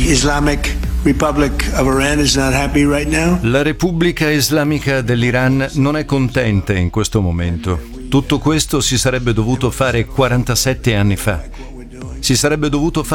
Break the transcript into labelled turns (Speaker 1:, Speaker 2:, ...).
Speaker 1: Islamic Republic of Iran is not happy right now.
Speaker 2: La Repubblica Islamica dell'Iran non è contenta in questo momento. Tutto questo si sarebbe dovuto fare 47 anni fa. Si sarebbe dovuto